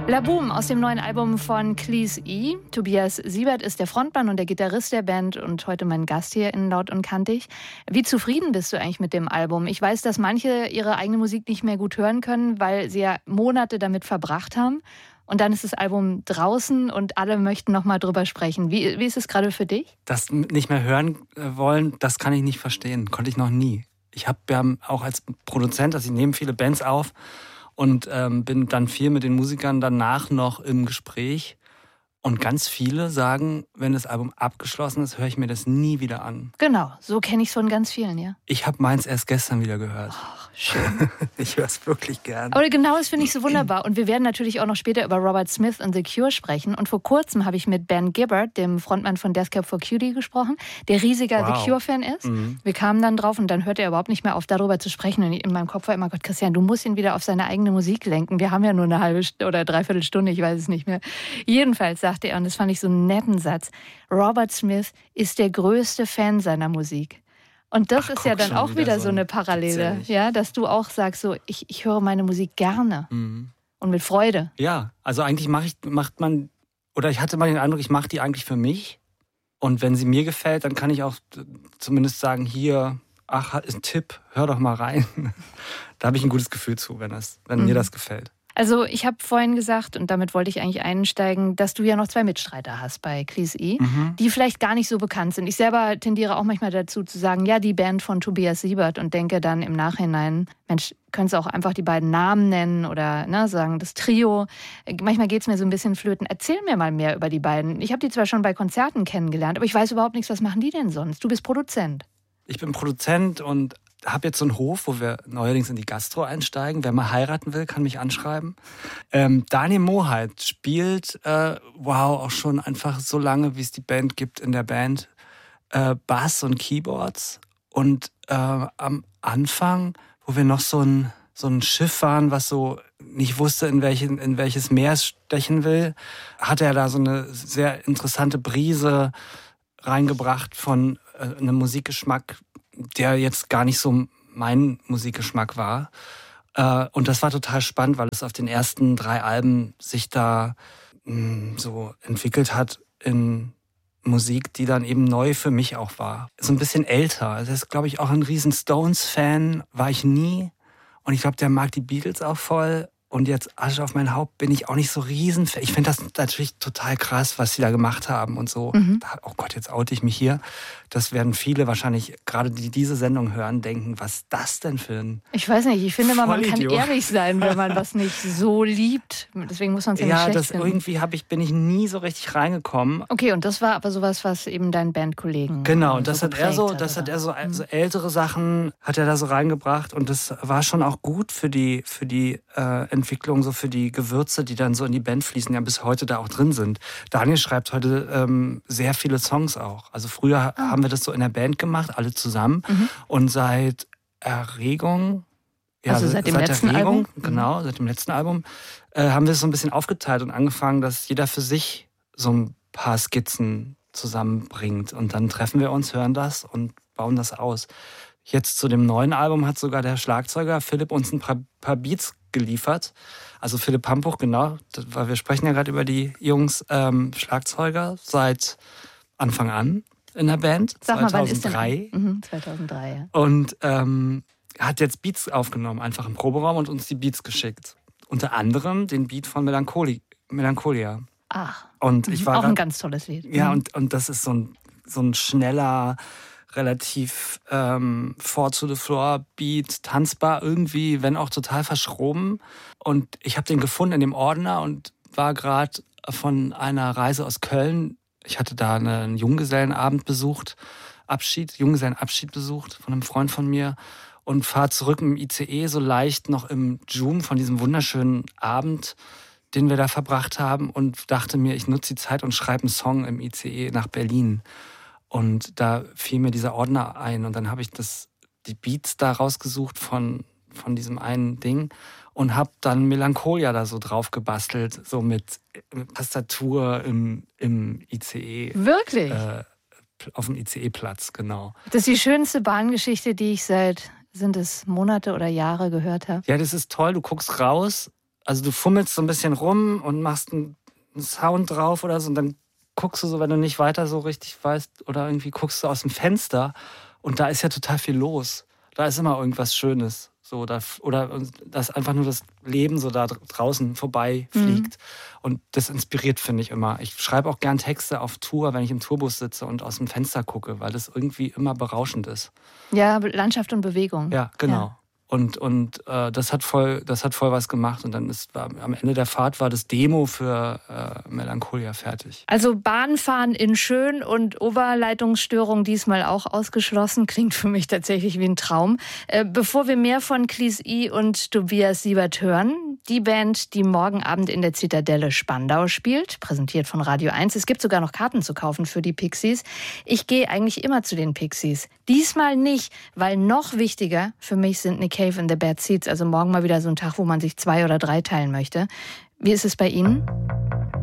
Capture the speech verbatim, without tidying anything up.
La Boom aus dem neuen Album von Cleese E. Tobias Siebert ist der Frontmann und der Gitarrist der Band und heute mein Gast hier in Laut und Kantig. Wie zufrieden bist du eigentlich mit dem Album? Ich weiß, dass manche ihre eigene Musik nicht mehr gut hören können, weil sie ja Monate damit verbracht haben. Und dann ist das Album draußen und alle möchten noch mal drüber sprechen. Wie, wie ist es gerade für dich? Das nicht mehr hören wollen, das kann ich nicht verstehen. Konnte ich noch nie. Ich habe ja auch als Produzent, also ich nehme viele Bands auf und ähm, bin dann viel mit den Musikern danach noch im Gespräch. Und ganz viele sagen, wenn das Album abgeschlossen ist, höre ich mir das nie wieder an. Genau, so kenne ich es von ganz vielen, ja. Ich habe meins erst gestern wieder gehört. Ach, schön. Ich höre es wirklich gern. Aber genau das finde ich so wunderbar. Und wir werden natürlich auch noch später über Robert Smith und The Cure sprechen. Und vor kurzem habe ich mit Ben Gibbard, dem Frontmann von Death Cab for Cutie, gesprochen, der riesiger wow. The Cure-Fan ist. Mhm. Wir kamen dann drauf und dann hörte er überhaupt nicht mehr auf, darüber zu sprechen. Und in meinem Kopf war immer, Gott, Christian, du musst ihn wieder auf seine eigene Musik lenken. Wir haben ja nur eine halbe oder dreiviertel Stunde, ich weiß es nicht mehr. Jedenfalls sagte er, und das fand ich so einen netten Satz, Robert Smith ist der größte Fan seiner Musik. Und das Ach, ist ja dann auch wieder, wieder so eine Parallele, ja, dass du auch sagst, so ich, ich höre meine Musik gerne mhm. und mit Freude. Ja, also eigentlich mache ich, macht man, oder ich hatte mal den Eindruck, ich mache die eigentlich für mich. Und wenn sie mir gefällt, dann kann ich auch zumindest sagen, hier, ach, ist ein Tipp, hör doch mal rein. Da habe ich ein gutes Gefühl zu, wenn, das, wenn mhm. mir das gefällt. Also ich habe vorhin gesagt, und damit wollte ich eigentlich einsteigen, dass du ja noch zwei Mitstreiter hast bei Cleese E., mhm. die vielleicht gar nicht so bekannt sind. Ich selber tendiere auch manchmal dazu zu sagen, ja, die Band von Tobias Siebert und denke dann im Nachhinein, Mensch, könntest du auch einfach die beiden Namen nennen oder ne, sagen, das Trio. Manchmal geht es mir so ein bisschen flöten. Erzähl mir mal mehr über die beiden. Ich habe die zwar schon bei Konzerten kennengelernt, aber ich weiß überhaupt nichts, was machen die denn sonst? Du bist Produzent. Ich bin Produzent und habe jetzt so einen Hof, wo wir neuerdings in die Gastro einsteigen. Wer mal heiraten will, kann mich anschreiben. Ähm, Daniel Moheit spielt, äh, wow, auch schon einfach so lange, wie es die Band gibt in der Band, äh, Bass und Keyboards. Und äh, am Anfang, wo wir noch so ein, so ein Schiff waren, was so nicht wusste, in, welchen, in welches Meer es stechen will, hat er da so eine sehr interessante Brise reingebracht von äh, einem Musikgeschmack, der jetzt gar nicht so mein Musikgeschmack war. Äh, und das war total spannend, weil es auf den ersten drei Alben sich da mh, so entwickelt hat in Musik, die dann eben neu für mich auch war. So ein bisschen älter. Das ist, glaube ich, auch ein riesen Stones-Fan, war ich nie. Und ich glaube, der mag die Beatles auch voll. Und jetzt Asche auf mein Haupt bin ich auch nicht so riesen. Ich finde das natürlich total krass, was sie da gemacht haben und so. Mhm. Oh Gott, jetzt oute ich mich hier. Das werden viele wahrscheinlich, gerade die diese Sendung hören, denken, was ist das denn für ein Ich weiß nicht, ich finde mal, man kann ehrlich sein, wenn man was nicht so liebt. Deswegen muss man es ja, ja nicht schlecht das finden. Irgendwie hab ich, bin ich nie so richtig reingekommen. Okay, und das war aber sowas, was eben deinen Bandkollegen Genau, und das so hat er so, das hat er so, so ältere Sachen, hat er da so reingebracht. Und das war schon auch gut für die, für die äh, Entwicklung, so für die Gewürze, die dann so in die Band fließen, ja bis heute da auch drin sind. Daniel schreibt heute ähm, sehr viele Songs auch. Also früher ah. haben wir das so in der Band gemacht, alle zusammen. Mhm. Und seit Erregung, ja, also seit dem seit letzten Erregung, Album? Genau, seit dem letzten Album, äh, haben wir es so ein bisschen aufgeteilt und angefangen, dass jeder für sich so ein paar Skizzen zusammenbringt. Und dann treffen wir uns, hören das und bauen das aus. Jetzt zu dem neuen Album hat sogar der Schlagzeuger Philipp uns ein paar, paar Beats geliefert. Also Philipp Hampuch, genau, weil wir sprechen ja gerade über die Jungs, ähm, Schlagzeuger seit Anfang an in der Band. Sag mal, zweitausenddrei. Wann ist denn? Mhm, zweitausenddrei, ja. Und ähm, hat jetzt Beats aufgenommen, einfach im Proberaum und uns die Beats geschickt. Unter anderem den Beat von Melancholi- Melancholia. Ach, und ich war auch grad, ein ganz tolles Lied. Ja, und, und das ist so ein, so ein schneller, relativ ähm, four to the floor Beat, tanzbar irgendwie, wenn auch total verschroben. Und ich habe den gefunden in dem Ordner und war gerade von einer Reise aus Köln. Ich hatte da einen Junggesellenabend besucht, Abschied, Junggesellenabschied besucht von einem Freund von mir und fahre zurück im I C E so leicht noch im Joom von diesem wunderschönen Abend, den wir da verbracht haben und dachte mir, ich nutze die Zeit und schreibe einen Song im I C E nach Berlin. Und da fiel mir dieser Ordner ein und dann habe ich das, die Beats da rausgesucht von, von diesem einen Ding und habe dann Melancholia da so drauf gebastelt, so mit Tastatur im, im I C E. Wirklich? Äh, auf dem I C E-Platz, genau. Das ist die schönste Bahngeschichte, die ich seit, sind es Monate oder Jahre gehört habe. Ja, das ist toll, du guckst raus also du fummelst so ein bisschen rum und machst einen Sound drauf oder so und dann guckst du so, wenn du nicht weiter so richtig weißt oder irgendwie guckst du aus dem Fenster und da ist ja total viel los. Da ist immer irgendwas Schönes. So, da, oder dass einfach nur das Leben so da draußen vorbei fliegt. Mhm. Und das inspiriert, finde ich, immer. Ich schreibe auch gern Texte auf Tour, wenn ich im Tourbus sitze und aus dem Fenster gucke, weil das irgendwie immer berauschend ist. Ja, Landschaft und Bewegung. Ja, genau. Ja. Und, und äh, das hat voll, das hat voll was gemacht. Und dann ist war, am Ende der Fahrt war das Demo für äh, Melancholia fertig. Also Bahnfahren in schön und Oberleitungsstörung diesmal auch ausgeschlossen. Klingt für mich tatsächlich wie ein Traum. Äh, bevor wir mehr von Cleese E. und Tobias Siebert hören, die Band, die morgen Abend in der Zitadelle Spandau spielt, präsentiert von Radio eins. Es gibt sogar noch Karten zu kaufen für die Pixies. Ich gehe eigentlich immer zu den Pixies. Diesmal nicht, weil noch wichtiger für mich sind Nick Cave and the Bad Seeds. Also morgen mal wieder so ein Tag, wo man sich zwei oder drei teilen möchte. Wie ist es bei Ihnen?